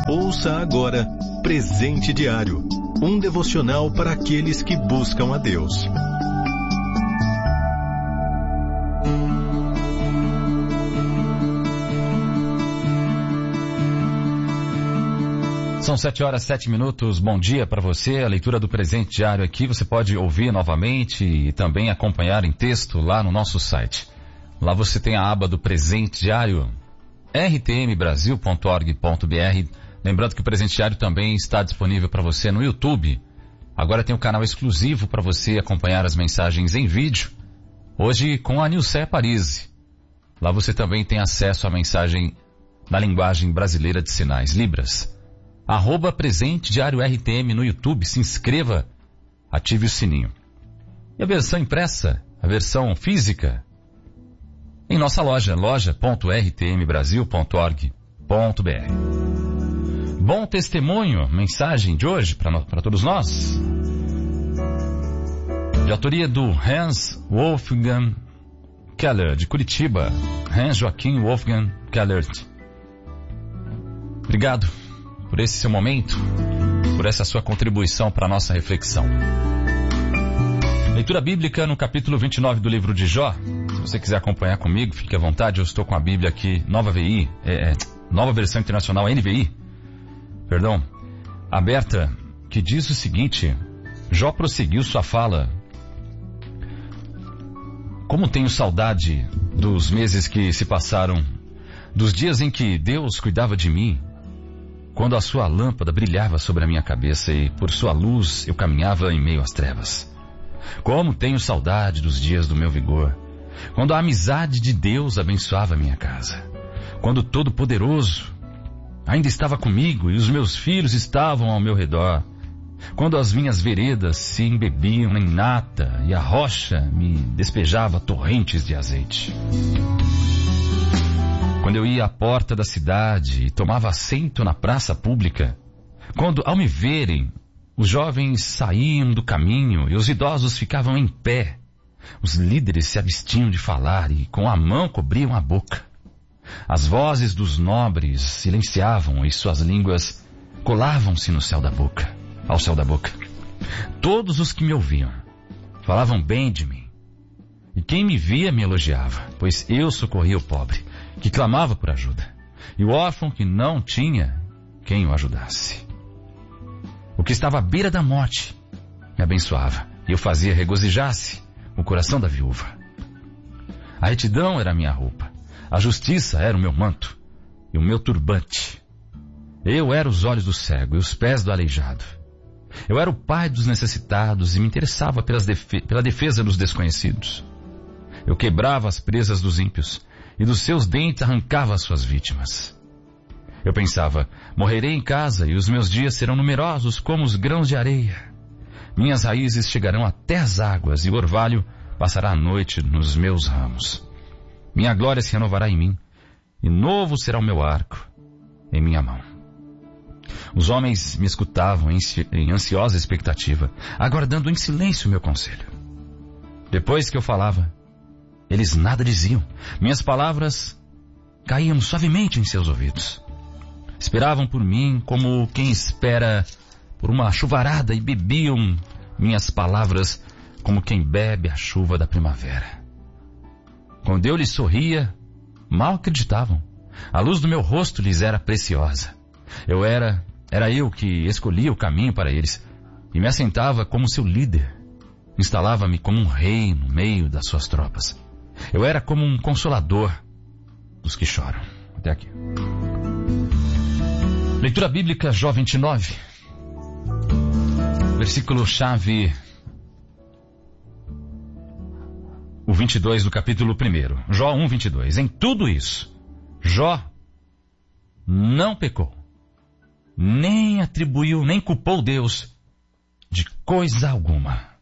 Ouça agora Presente Diário, um devocional para aqueles que buscam a Deus. São 7h07. Bom dia para você. A leitura do Presente Diário aqui você pode ouvir novamente e também acompanhar em texto lá no nosso site. Lá você tem a aba do Presente Diário, rtmbrasil.org.br. Lembrando que o Presente Diário também está disponível para você no YouTube. Agora tem um canal exclusivo para você acompanhar as mensagens em vídeo. Hoje com a Nilce Paris. Lá você também tem acesso à mensagem na linguagem brasileira de sinais, Libras. @Presente Diário RTM no YouTube. Se inscreva, ative o sininho. E a versão impressa, a versão física, em nossa loja, loja.rtmbrasil.org.br. Bom testemunho, mensagem de hoje para todos nós. De autoria do Hans Wolfgang Keller, de Curitiba. Hans Joachim Wolfgang Keller. Obrigado por esse seu momento, por essa sua contribuição para a nossa reflexão. Leitura bíblica no capítulo 29 do livro de Jó. Se você quiser acompanhar comigo, fique à vontade. Eu estou com a Bíblia aqui, Nova Versão Internacional, NVI, aberta, que diz o seguinte. Jó prosseguiu sua fala. Como tenho saudade dos meses que se passaram, dos dias em que Deus cuidava de mim, quando a sua lâmpada brilhava sobre a minha cabeça e por sua luz eu caminhava em meio às trevas. Como tenho saudade dos dias do meu vigor, quando a amizade de Deus abençoava a minha casa, quando o Todo-Poderoso ainda estava comigo e os meus filhos estavam ao meu redor, quando as minhas veredas se embebiam em nata e a rocha me despejava torrentes de azeite. Quando eu ia à porta da cidade e tomava assento na praça pública, quando, ao me verem, os jovens saíam do caminho e os idosos ficavam em pé, os líderes se abstinham de falar e com a mão cobriam a boca. As vozes dos nobres silenciavam e suas línguas colavam-se ao céu da boca. Todos os que me ouviam falavam bem de mim. E quem me via me elogiava, pois eu socorria o pobre, que clamava por ajuda, e o órfão que não tinha quem o ajudasse. O que estava à beira da morte me abençoava, e eu fazia regozijar-se o coração da viúva. A retidão era a minha roupa, a justiça era o meu manto e o meu turbante. Eu era os olhos do cego e os pés do aleijado. Eu era o pai dos necessitados e me interessava pela defesa dos desconhecidos. Eu quebrava as presas dos ímpios e dos seus dentes arrancava as suas vítimas. Eu pensava, morrerei em casa e os meus dias serão numerosos como os grãos de areia. Minhas raízes chegarão até as águas e o orvalho passará a noite nos meus ramos. Minha glória se renovará em mim e novo será o meu arco em minha mão. Os homens me escutavam em ansiosa expectativa, aguardando em silêncio o meu conselho. Depois que eu falava, eles nada diziam. Minhas palavras caíam suavemente em seus ouvidos. Esperavam por mim como quem espera por uma chuvarada e bebiam minhas palavras como quem bebe a chuva da primavera. Quando eu lhes sorria, mal acreditavam. A luz do meu rosto lhes era preciosa. Era eu que escolhia o caminho para eles e me assentava como seu líder. Instalava-me como um rei no meio das suas tropas. Eu era como um consolador dos que choram. Até aqui. Leitura bíblica, Jó 29. Versículo-chave, o 22 do capítulo 1. Jó 1, 22. Em tudo isso, Jó não pecou, nem atribuiu, nem culpou Deus de coisa alguma.